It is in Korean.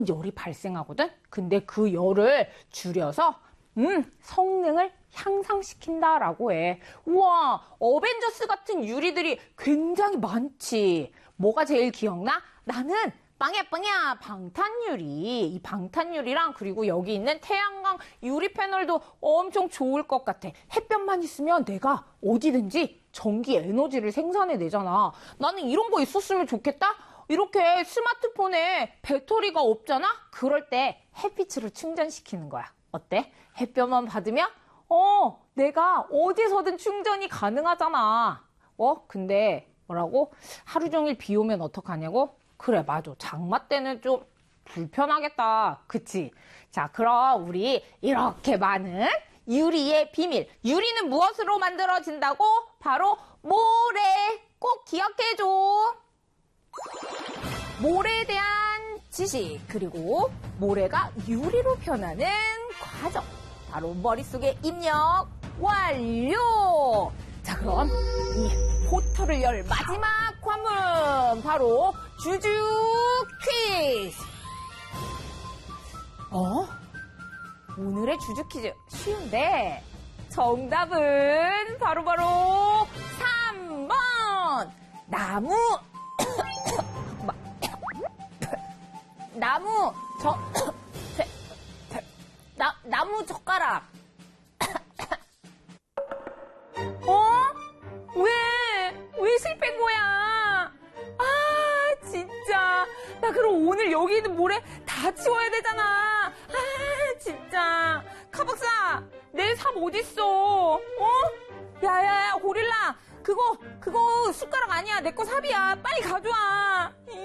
열이 발생하거든? 근데 그 열을 줄여서 성능을 향상시킨다라고 해. 우와, 어벤져스 같은 유리들이 굉장히 많지. 뭐가 제일 기억나? 나는 빵야 방탄유리. 이 방탄유리랑 그리고 여기 있는 태양광 유리 패널도 엄청 좋을 것 같아. 햇볕만 있으면 내가 어디든지 전기 에너지를 생산해내잖아. 나는 이런 거 있었으면 좋겠다? 이렇게 스마트폰에 배터리가 없잖아? 그럴 때 햇빛으로 충전시키는 거야. 어때? 햇볕만 받으면 내가 어디서든 충전이 가능하잖아. 근데 뭐라고? 하루 종일 비 오면 어떡하냐고? 그래, 맞아. 장마 때는 좀 불편하겠다. 그치? 자, 그럼 우리 이렇게 많은 유리의 비밀. 유리는 무엇으로 만들어진다고? 바로 모래. 꼭 기억해줘. 모래에 대한 지식, 그리고 모래가 유리로 변하는 과정. 바로 머릿속에 입력 완료! 자, 그럼 이 포털을 열 마지막 관문, 바로 주주 퀴즈! 오늘의 주주 퀴즈 쉬운데 정답은 바로 3번! 나무 젓가락. 왜 실패인 거야? 진짜. 나 그럼 오늘 여기 있는 모래 다 치워야 되잖아. 진짜. 카박사, 내 삽 어딨어? 야야야, 고릴라. 그거 숟가락 아니야. 내 거 삽이야. 빨리 가져와.